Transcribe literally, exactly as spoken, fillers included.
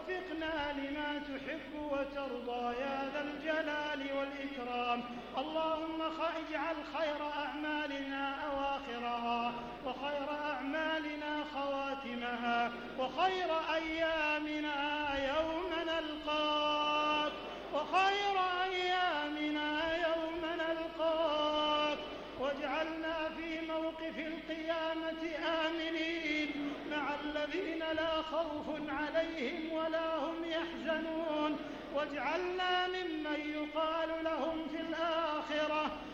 ووفقنا لما تحب وترضى يا ذا الجلال والإكرام. اللهم اجعل خير أعمالنا أواخرها، وخير أعمالنا خواتمها، وخير أيامنا يوم نلقاك، وخير أيامنا يوم نلقاك، واجعلنا في موقف القيامة آمنين مع الذين لا خوف عليهم ولا هم يحزنون، واجعلنا ممن يقال لهم في الآخرة